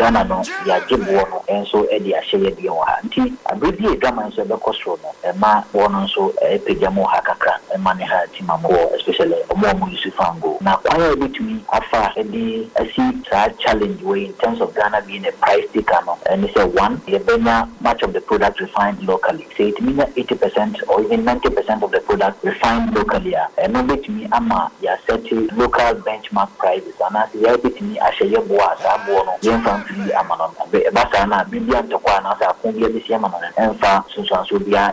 Ghana no ya jebo no enso e di ahye bi won ha nti abedi edwama nso be kosoro no ma won nso pejamo ha kakra ma ne ha timamo especially omo Yusufango na kwaya betumi afa edi asi challenge way in terms of Ghana being a price taker no and it's one much of the product refined locally say it means 80% or even 90% of the product refined locally and no betumi ama ya set local benchmark prices and as ya betumi ahye bo asa bo no yen fan free amano be basa na bibia ntokwa na asa akon bia besi amano enfa sunsunso bia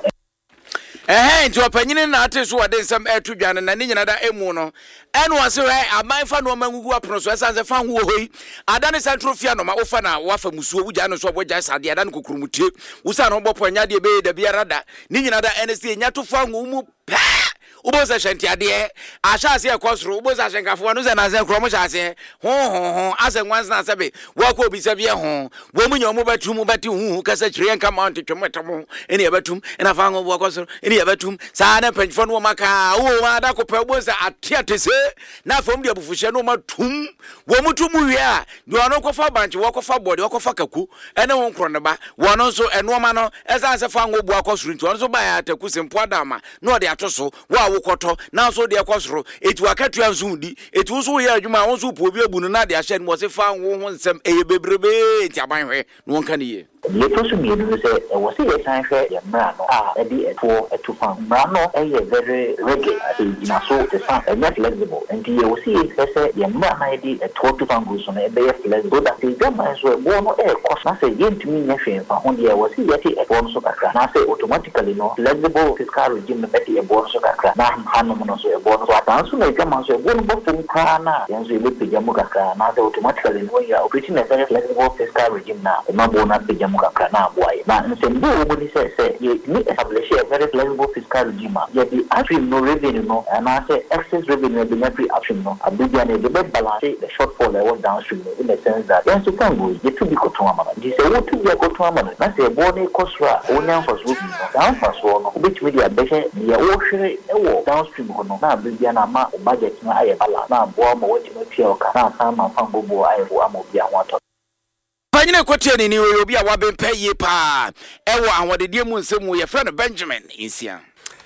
nti opanyine na ateso wade nsam etudwane na ne nyina da emu no eno wase amanfa no mangugu apono so esanze fa ho hoi adane santrofia no ma ofa na wafa musuo wugya no so obogya sade adane kokurumutie wusa no bopanya de be da biara da ne nyina da NC nya to fa ho mu pa uboza shanti ade ashase ekosoro uboza shankafo no ze na ze kromo shase ho ase nwansa na sebe wako obi sebe ho wo munya omo batum bati hu kasa kire nka mount twemetamu ene yabatum ena fa ngo wakosoro ene yabatum sa na panfo no maka wo ma da ko pa uboza atiatese na fam de abufushe no matum wo mutum wi a de ono kofa banche wakofa body wakofa kaku ene won krono ba wono so eno ma no esa se fa ngo bu akosoro nti ono so ba ya ataku sempo adama no de atoso wa wokoto na so de ekosoro etu akatu anzudi etu so ye adwuma won so po bi abu no na de ahye no se fa wo ho nsem eyebebrebe ti abanhwe no won kan ye ye to so mi do say wo se ye san hwe ye mra no e di etu fan mra no e very reggae e na so te san e not flexible and ye wo se say ye mra na e di etu fan go so na e be flexible that the government so bo no e cost na say ye ntimi nya hwe fa ho de wo se ye ti e bo no so kakra na say automatically no flexible fiscal regime no be ti e bo no so kakra na hanu no so e bo no so atanso na e ma so e bo no bo fun kana yan so e be pejamo kakra na automatically no ya operating a very flexible fiscal regime na e ma bo na pejamo kakana boy na nsembo obodi say you need establish a very flexible fiscal regime ya the actual no revenue no and I say excess revenue be every option no abuja na the balance the shortfall I want downstream in the sense that yes you can go you to be kotoama this say what to be kotoama na say bone kosra onya for so no down for so no which media be say ya wo hwere e wo downstream no na abuja na ma budget na aye balance na bo ma wati ma pia o ka na sama fangobo aye bo amobia ho ato panyine kotie ni obi a wabempa ye pa ewo ahwodede mu nsemu ye friend Benjamin insia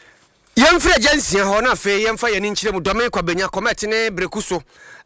yemfre agency ho na fe yemfa ye ni nkyire mu dome kwabenya comment ne brekuso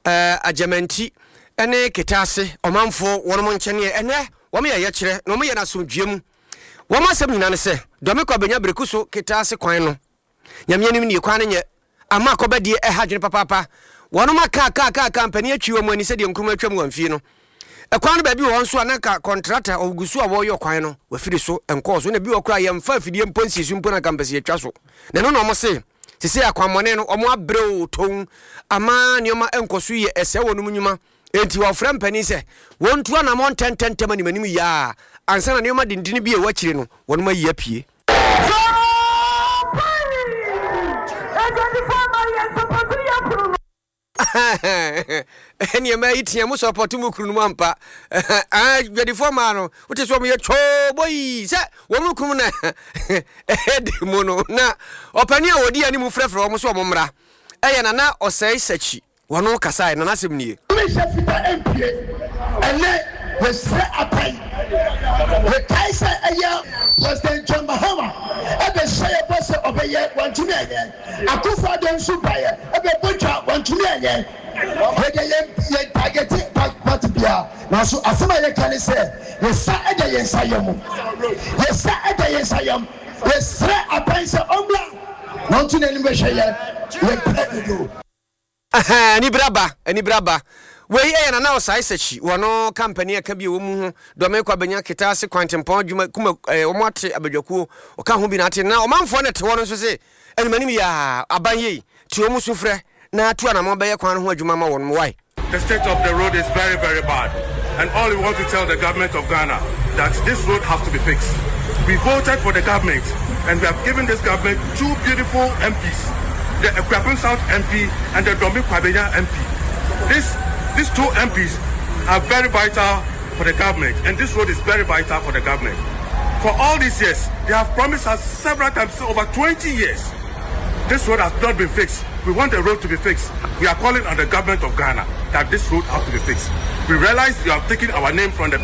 agemanti ene ketase omanfo wono nkyene ene wome ye kyere no mo ye na somdwem woma asem nyina ne se dome kwabenya brekuso ketase kwan no nyamye nim ne kwan nye ama akobadie hadwene papa wono maka company atwi wo mu ani se de nkruma atwam wamfie no ekwan ba bi won so anaka contractor ogusu a wo yo kwan no wafiri so enkoso na bi okura yemfa afidie mponsi su mpona campus yetwa so na no no mo se sisi akwamone no omo abreu ton ama nioma enkoso ye ese wonum nyuma enti wa fra mpani se wontu na mo ntenten mani manim ya ansa na nioma dindini bi e wakire no wonum ayi apie eni ma itia mu support mu kunu ampa gwedi forma no wote so mo ye choboyi se wo mu kunu na edi mu no na opani a wodi ani mu frefre wo so mo mra eye na osai sachi wono kasai na nasem nie me shafita empie ene we se apai we kaisa aya was the John ebe say boss obeye wantumi anye akufo den su baye ebe botwa wantumi anye ye target what bia na so asema ye kan say we sa ede ye nsayam ye sa ede ye nsayam we se apai se omla wantumi anye be hye we predo ani braba we na osai sechi wono company aka bi wo mu dome kwa benya ketase kwantempon adwuma kuma omote abadwakuo oka ho bi na ate na omanfo ne te wono so se animanim ya abanye ti omu sufre na atu na mo beye kwan ho adwuma ma wono why. The state of the road is very, very bad, and all we want to tell the government of Ghana that this road has to be fixed. We voted for the government, and we have given this government two beautiful MPs, the Ekwapun South MP and the Dome Kwabenya MP. These two MPs are very vital for the government, and this road is very vital for the government. For all these years, they have promised us several times, over 20 years. This road has not been fixed. We want the road to be fixed. We are calling on the government of Ghana that this road has to be fixed. We realize you have taken our name from the